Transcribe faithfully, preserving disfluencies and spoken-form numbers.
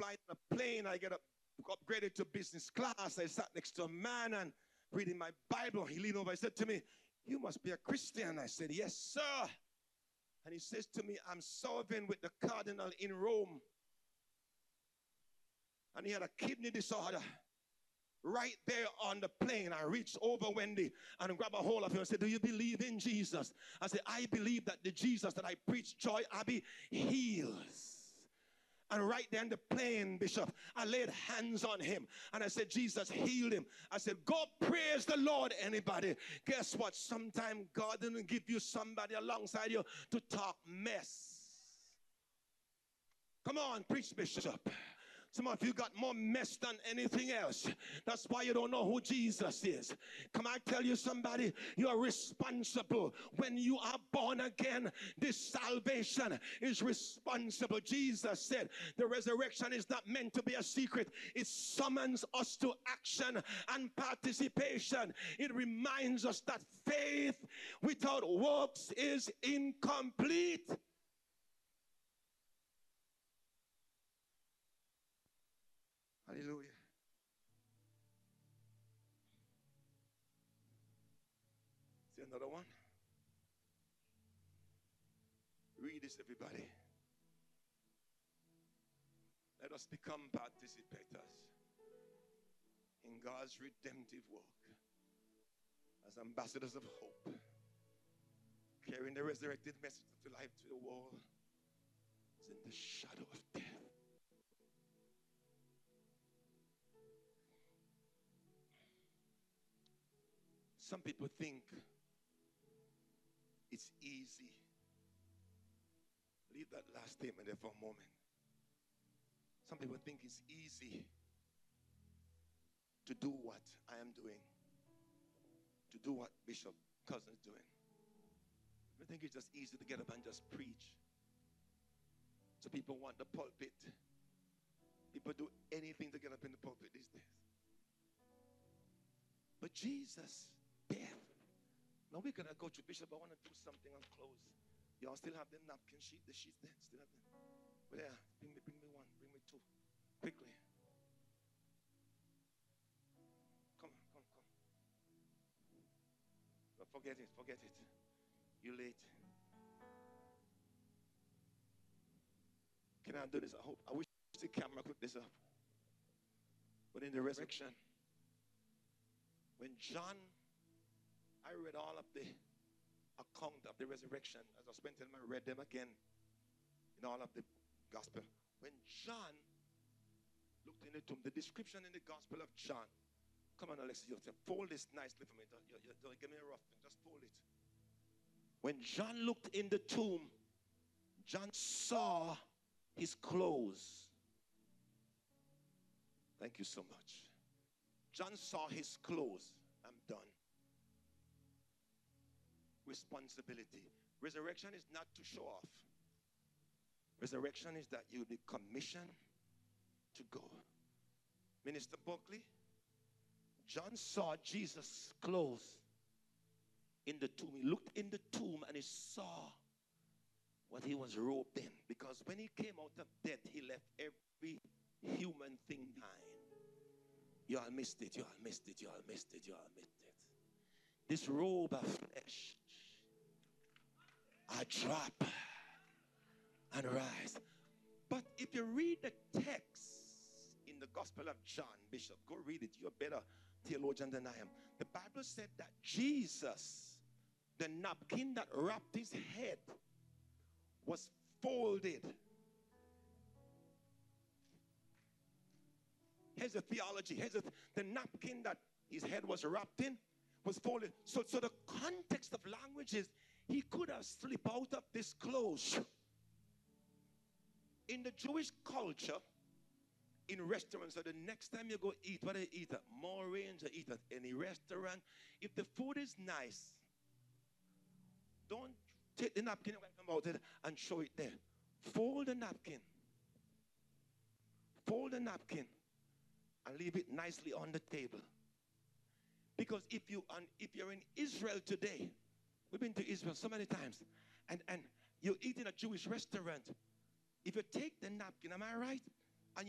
flying on a plane. I get up, upgraded to business class. I sat next to a man and reading my Bible. He leaned over. He said to me, "You must be a Christian." I said, "Yes, sir." And he says to me, "I'm serving with the cardinal in Rome. And he had a kidney disorder." Right there on the plane, I reached over Wendy and grabbed a hold of him and said, "Do you believe in Jesus?" I said, "I believe that the Jesus that I preach, Joy Abbey, heals." And right there in the plane, Bishop, I laid hands on him and I said, "Jesus healed him." I said, "Go praise the Lord, anybody." Guess what? Sometimes God didn't give you somebody alongside you to talk mess. Come on, preach, Bishop. Some of you got more mess than anything else. That's why you don't know who Jesus is. Come I tell you, somebody, you are responsible. When you are born again, this salvation is responsible. Jesus said the resurrection is not meant to be a secret. It summons us to action and participation. It reminds us that faith without works is incomplete. Hallelujah. See another one? Read this, everybody. Let us become participators in God's redemptive work as ambassadors of hope, carrying the resurrected message of life to the world is in the shadow of death. Some people think it's easy. Leave that last statement there for a moment. Some people think it's easy to do what I am doing, to do what Bishop Cousin is doing. I think it's just easy to get up and just preach. So people want the pulpit. People do anything to get up in the pulpit these days. But Jesus' death. Now we're going to go to Bishop. I want to do something and close. Y'all still have them napkin sheet, the sheets there? Still have them? But yeah, bring me, bring me one, bring me two. Quickly. Come on, come, come. But forget it, forget it. You're late. Can I do this? I hope. I wish the camera could this up. But in the resurrection, when John, I read all of the account of the resurrection. As I spent time, I read them again in all of the gospel. When John looked in the tomb, the description in the gospel of John. Come on, Alexis, you fold this nicely for me. Don't, you, you, don't give me a rough thing. Just fold it. When John looked in the tomb, John saw his clothes. Thank you so much. John saw his clothes. I'm done. Responsibility. Resurrection is not to show off. Resurrection is that you'll be commissioned to go. Minister Buckley, John saw Jesus' clothes in the tomb. He looked in the tomb and he saw what he was robed in. Because when he came out of death, he left every human thing behind. You all missed it, you all missed it, you all missed it, you all missed it. This robe of flesh, I drop and rise. But if you read the text in the Gospel of John, Bishop, go read it. You're a better theologian than I am. The Bible said that Jesus, the napkin that wrapped his head, was folded. Here's the theology. Here's the, the napkin that his head was wrapped in was folded. So, so the context of language is he could have slipped out of this clothes. In the Jewish culture, in restaurants, so the next time you go eat, what do you eat at? More range, you eat at any restaurant. If the food is nice, don't take the napkin away from out it and show it there. Fold the napkin. Fold the napkin and leave it nicely on the table. Because if you and if you're in Israel today, we've been to Israel so many times, and, and you eat in a Jewish restaurant, if you take the napkin, am I right?